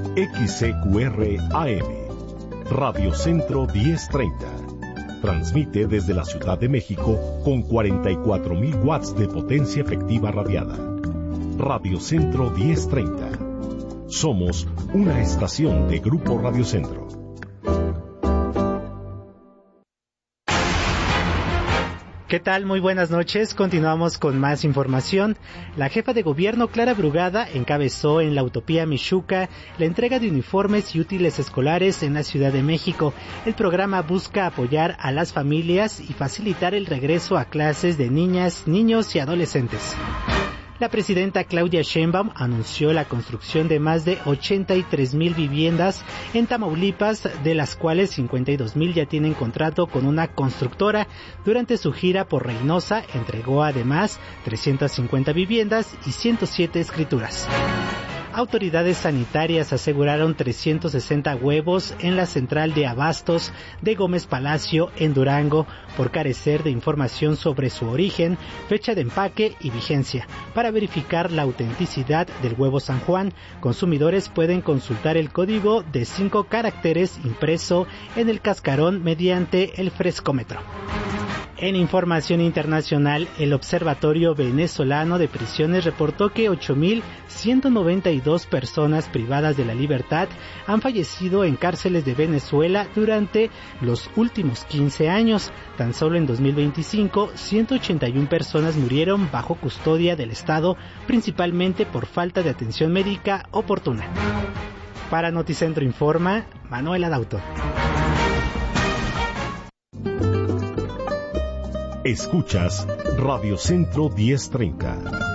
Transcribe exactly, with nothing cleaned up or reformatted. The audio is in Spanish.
X C Q R A M, Radio Centro diez treinta. Transmite desde la Ciudad de México con cuarenta y cuatro mil watts de potencia efectiva radiada. Radio Centro diez treinta. Somos una estación de Grupo Radio Centro. ¿Qué tal? Muy buenas noches. Continuamos con más información. La jefa de gobierno, Clara Brugada, encabezó en la Utopía Mixuca la entrega de uniformes y útiles escolares en la Ciudad de México. El programa busca apoyar a las familias y facilitar el regreso a clases de niñas, niños y adolescentes. La presidenta Claudia Sheinbaum anunció la construcción de más de ochenta y tres mil viviendas en Tamaulipas, de las cuales cincuenta y dos mil ya tienen contrato con una constructora. Durante su gira por Reynosa, entregó además trescientas cincuenta viviendas y ciento siete escrituras. Autoridades sanitarias aseguraron trescientos sesenta huevos en la central de abastos de Gómez Palacio en Durango por carecer de información sobre su origen, fecha de empaque y vigencia. Para verificar la autenticidad del huevo San Juan, consumidores pueden consultar el código de cinco caracteres impreso en el cascarón mediante el frescómetro. En información internacional, el Observatorio Venezolano de Prisiones reportó que ocho mil ciento noventa y dos personas privadas de la libertad han fallecido en cárceles de Venezuela durante los últimos quince años. Tan solo en dos mil veinticinco, ciento ochenta y una personas murieron bajo custodia del Estado, principalmente por falta de atención médica oportuna. Para Noticentro Informa, Manuel Adauto. Escuchas Radio Centro diez treinta.